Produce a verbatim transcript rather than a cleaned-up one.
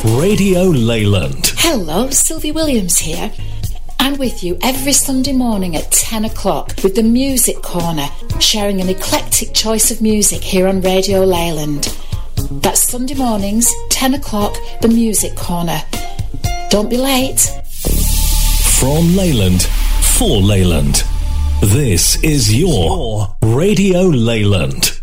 Radio Leyland. Hello, Sylvie Williams here. I'm with you every Sunday morning at ten o'clock with the Music Corner, sharing an eclectic choice of music here on Radio Leyland. That's Sunday mornings, ten o'clock, the Music Corner. Don't be late. From Leyland, for Leyland. This is your Radio Leyland.